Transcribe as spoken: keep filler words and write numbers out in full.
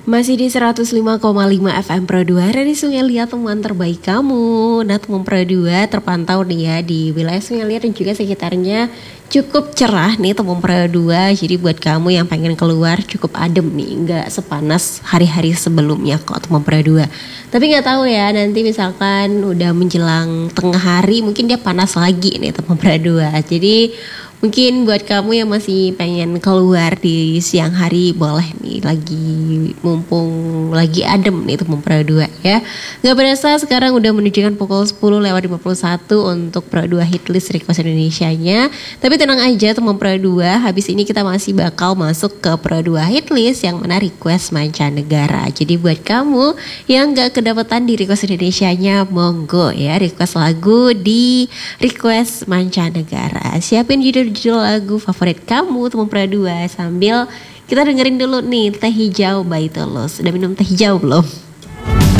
Masih di seratus lima koma lima F M Pro dua dari Sungai Liat, teman terbaik kamu. Nah, teman Pro dua terpantau nih ya di wilayah Sungai Liat dan juga sekitarnya cukup cerah nih teman Pro dua. Jadi buat kamu yang pengen keluar cukup adem nih, nggak sepanas hari-hari sebelumnya kok teman Pro dua. Tapi nggak tahu ya, nanti misalkan udah menjelang tengah hari mungkin dia panas lagi nih teman Pro dua. Jadi mungkin buat kamu yang masih pengen keluar di siang hari boleh nih, lagi mumpung lagi adem nih teman Pro dua ya. Gak berasa sekarang udah menunjukkan pukul sepuluh lewat lima puluh satu untuk Pro dua Hitlist Request Indonesia-nya. Tapi tenang aja teman Pro dua, habis ini kita masih bakal masuk ke Pro dua Hitlist yang mana request mancanegara. Jadi buat kamu yang gak kedapatan di Request Indonesia-nya, monggo ya request lagu di Request Mancanegara. Siapin judul-judul lagu favorit kamu teman Pro dua sambil kita dengerin dulu nih Teh Hijau by Tulus. Udah minum teh hijau belum?